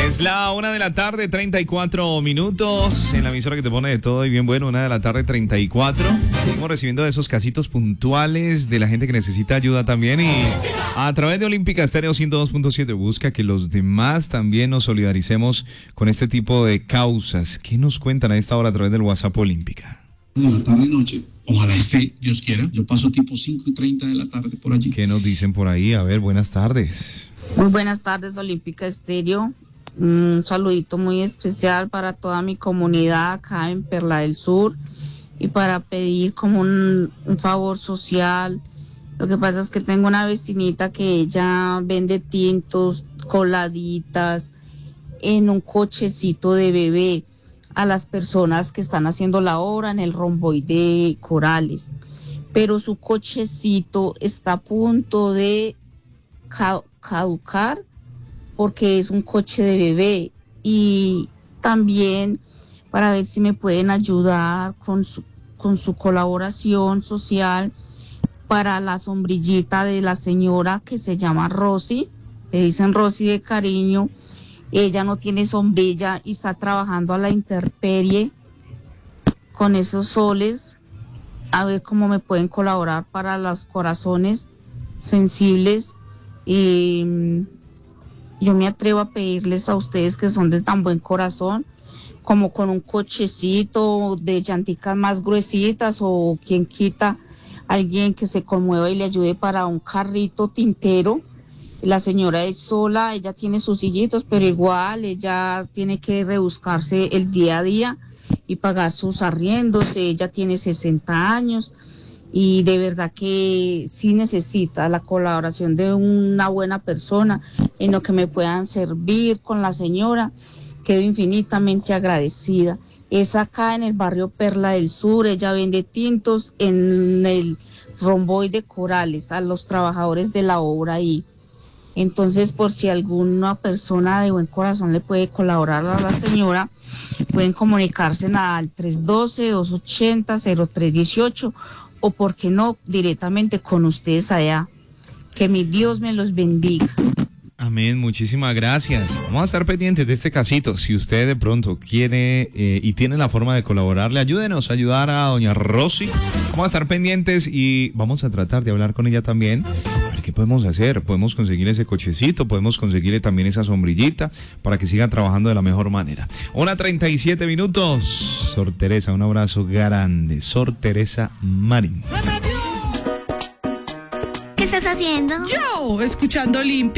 Es la 1:34 p.m. en la emisora que te pone de todo y bien bueno, 1:34 p.m. Seguimos recibiendo esos casitos puntuales de la gente que necesita ayuda también, y a través de Olímpica Estéreo 102.7 busca que los demás también nos solidaricemos con este tipo de causas. ¿Qué nos cuentan a esta hora a través del WhatsApp Olímpica? De la tarde noche. Ojalá esté, Dios quiera. Yo paso tipo 5:30 de la tarde por allí. ¿Qué nos dicen por ahí? A ver, buenas tardes. Muy buenas tardes, Olímpica Estéreo. Un saludito muy especial para toda mi comunidad acá en Perla del Sur y para pedir como un favor social. Lo que pasa es que tengo una vecinita que ella vende tintos, coladitas en un cochecito de bebé a las personas que están haciendo la obra en el romboide Corales, pero su cochecito está a punto de caducar porque es un coche de bebé, y también para ver si me pueden ayudar con su colaboración social para la sombrillita de la señora que se llama Rosy, le dicen Rosy de cariño. Ella no tiene sombrilla y está trabajando a la intemperie con esos soles. A ver cómo me pueden colaborar para los corazones sensibles. Yo me atrevo a pedirles a ustedes que son de tan buen corazón, como con un cochecito de llanticas más gruesitas, o quien quita alguien que se conmueva y le ayude para un carrito tintero. La señora es sola, ella tiene sus sillitos, pero igual ella tiene que rebuscarse el día a día y pagar sus arriendos. Ella tiene 60 años y de verdad que sí necesita la colaboración de una buena persona en lo que me puedan servir con la señora. Quedo infinitamente agradecida. Es acá en el barrio Perla del Sur, ella vende tintos en el romboide Corales a los trabajadores de la obra ahí. Entonces, por si alguna persona de buen corazón le puede colaborar a la señora, pueden comunicarse al 312-280-0318 o, por qué no, directamente con ustedes allá. Que mi Dios me los bendiga. Amén, muchísimas gracias. Vamos a estar pendientes de este casito. Si usted de pronto quiere y tiene la forma de colaborarle, ayúdenos a ayudar a doña Rosy. Vamos a estar pendientes y vamos a tratar de hablar con ella también. ¿Qué podemos hacer? Podemos conseguir ese cochecito, podemos conseguirle también esa sombrillita para que siga trabajando de la mejor manera. 1:37 p.m. Sor Teresa, un abrazo grande. Sor Teresa Marín. ¿Qué estás haciendo? Yo, escuchando Olímpica.